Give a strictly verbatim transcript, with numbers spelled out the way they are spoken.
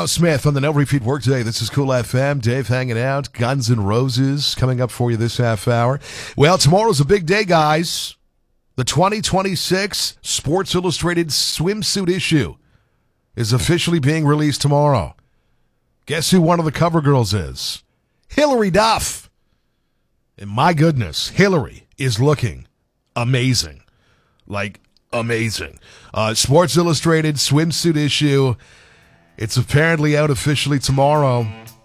Joe Smith on the No Repeat Workday. This is Cool F M. Dave hanging out. Guns N' Roses coming up for you this half hour. Well, tomorrow's a big day, guys. The twenty twenty-six Sports Illustrated swimsuit issue is officially being released tomorrow. Guess who one of the cover girls is? Hilary Duff. And my goodness, Hilary is looking amazing. Like, amazing. Uh, Sports Illustrated swimsuit issue. It's apparently out officially tomorrow.